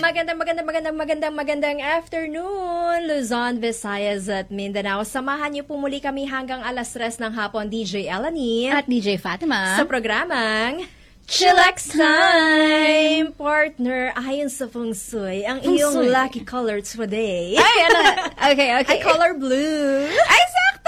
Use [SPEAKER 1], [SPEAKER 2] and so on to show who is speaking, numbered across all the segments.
[SPEAKER 1] Magandang afternoon, Luzon, Visayas at Mindanao. Samahan niyo po muli kami hanggang alas 3 ng hapon, DJ Elanie
[SPEAKER 2] at DJ Fatima
[SPEAKER 1] sa programang Chillax Time! Partner, ayon sa feng shui, ang iyong lucky color today.
[SPEAKER 2] Ay, ano? Okay.
[SPEAKER 1] Ay, color blue.
[SPEAKER 2] Ay, sakto!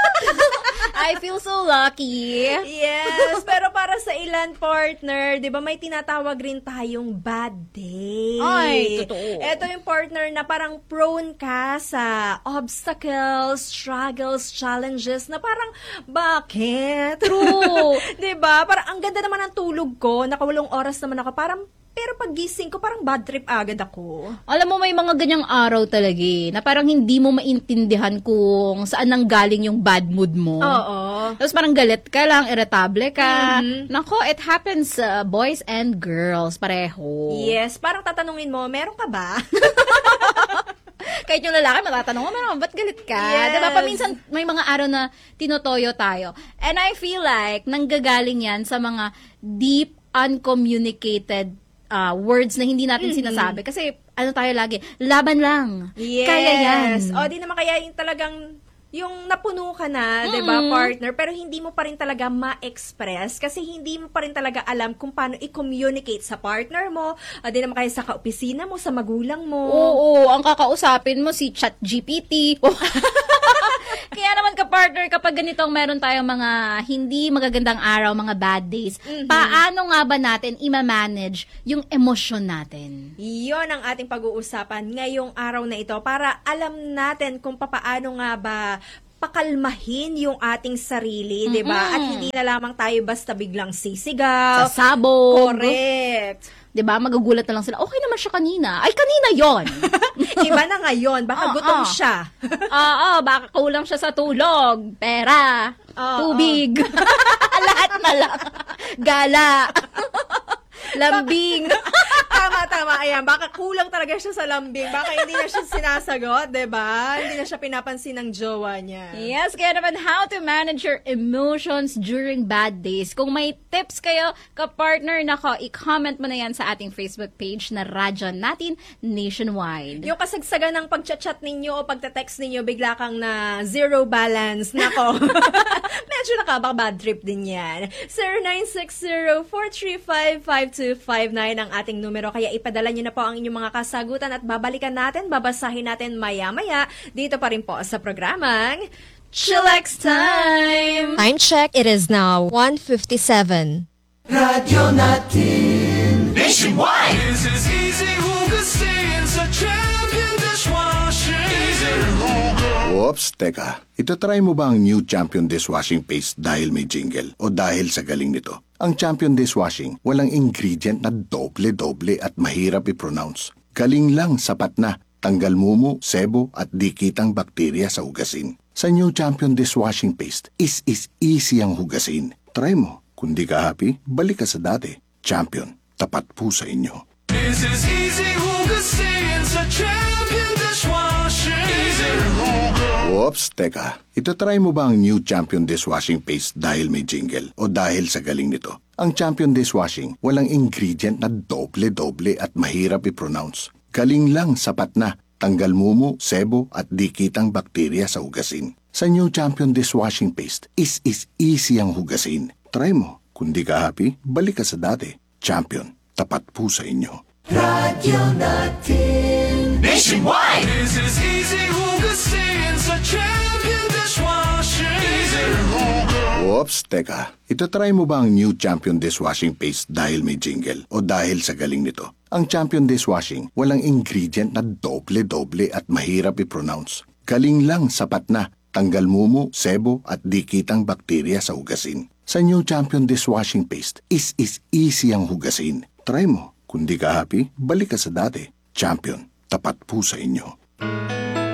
[SPEAKER 2] I feel so lucky.
[SPEAKER 1] Yes, pero para sa ilan, partner, di ba may tinatawag rin tayong bad day.
[SPEAKER 2] Ay, totoo.
[SPEAKER 1] Ito yung partner na parang prone ka sa obstacles, struggles, challenges na parang, bakit?
[SPEAKER 2] True.
[SPEAKER 1] Di ba? Parang ang ganda naman ng tulog ko, nakawalong oras naman ako, parang pero pag gising ko, parang bad trip agad ako.
[SPEAKER 2] Alam mo, may mga ganyang araw talaga na parang hindi mo maintindihan kung saan nanggaling yung bad mood mo.
[SPEAKER 1] Oo.
[SPEAKER 2] Tapos parang galit ka lang, irritable ka. Nako, it happens boys and girls, pareho.
[SPEAKER 1] Yes, parang tatanungin mo, meron ka ba?
[SPEAKER 2] Kahit yung lalaki, matatanong mo, ba't galit ka?
[SPEAKER 1] Yes.
[SPEAKER 2] Diba? Paminsan, may mga araw na tinotoyo tayo. And I feel like, nanggagaling yan sa mga deep, uncommunicated words na hindi natin sinasabi. Kasi, ano tayo lagi, laban lang.
[SPEAKER 1] Yes.
[SPEAKER 2] Kaya yan.
[SPEAKER 1] O, di naman kaya yung talagang, yung napuno ka na, di ba, partner, pero hindi mo pa rin talaga ma-express kasi hindi mo pa rin talaga alam kung paano i-communicate sa partner mo, di naman kaya sa kaopisina mo, sa magulang mo.
[SPEAKER 2] Oo, ang kakausapin mo si ChatGPT. Kaya naman ka-partner, kapag ganitong meron tayong mga hindi magagandang araw, mga bad days, paano nga ba natin i-manage yung emosyon natin?
[SPEAKER 1] Iyon ang ating pag-uusapan ngayong araw na ito para alam natin kung paano nga ba pakalmahin yung ating sarili, 'di ba? At hindi na lamang tayo basta biglang sisigaw.
[SPEAKER 2] Sasabog.
[SPEAKER 1] Correct.
[SPEAKER 2] 'Di ba? Magugulat na lang sila. Okay naman siya kanina. Ay, kanina 'yon.
[SPEAKER 1] Iba na ngayon, baka gutom siya.
[SPEAKER 2] Oo, baka kulang siya sa tulog, pera, tubig. Lahat na lang. Gala. Lambing.
[SPEAKER 1] Tama. Ayan, baka kulang talaga siya sa lambing. Baka hindi na siya sinasagot, 'di ba? Hindi na siya pinapansin ng jowa niya.
[SPEAKER 2] Yes, kaya naman how to manage your emotions during bad days. Kung may tips kayo, ka-partner, nako, i-comment mo na yan sa ating Facebook page na Radyo Natin Nationwide.
[SPEAKER 1] Yung kasagsagan ng pagchat-chat ninyo o pagte-text ninyo, bigla kang na zero balance. Nako, medyo nakabaka-bad trip din yan. 0960-435-5259 ang ating numero. Kaya ipadala nyo na po ang inyong mga kasagutan at babalikan natin, babasahin natin maya-maya dito pa rin po sa programang Chillax Time!
[SPEAKER 3] Time check, it is now 1:57.
[SPEAKER 4] Radyo Natin
[SPEAKER 5] Nationwide. This is easy hugasin sa Champion Dishwashing. Easy hugas.
[SPEAKER 6] Oops, teka. Itatry mo ba ang new Champion Dishwashing Paste dahil may jingle o dahil sa galing nito? Ang Champion Dishwashing, walang ingredient na doble-doble at mahirap i-pronounce. Galing lang, sapat na. Tanggal mumu, sebo at dikitang bakterya sa hugasin. Sa new Champion Dishwashing Paste, is easy ang hugasin. Try mo. Kung di ka happy, balik ka sa dati. Champion, tapat po sa inyo.
[SPEAKER 5] This is easy hugasin sa Champion Dishwashing. Easy hugas.
[SPEAKER 6] Oops, teka. Itatry mo ba ang new Champion Dishwashing Paste dahil may jingle o dahil sa galing nito? Ang Champion Dishwashing, walang ingredient na doble-doble at mahirap i-pronounce. Galing lang, sapat na. Tanggal mumu, sebo at dikitang bakterya sa hugasin. Sa new Champion Dishwashing Paste, is easy ang hugasin. Try mo. Kung di ka happy, balik ka sa dati. Champion, tapat po sa inyo.
[SPEAKER 4] Radyo Natin
[SPEAKER 5] Nationwide. This is easy hugasin sa Champion Dishwashing. Easy hugas.
[SPEAKER 6] Oops, teka. Itatry mo ba ang new Champion Dishwashing Paste dahil may jingle o dahil sa galing nito? Ang Champion Dishwashing, walang ingredient na doble-doble at mahirap i-pronounce. Galing lang, sapat na. Tanggal mumu, sebo at dikitang bakterya sa hugasin. Sa new Champion Dishwashing Paste, is easy ang hugasin. Try mo. Kung di ka happy, balik ka sa dati. Champion, tapat po sa inyo.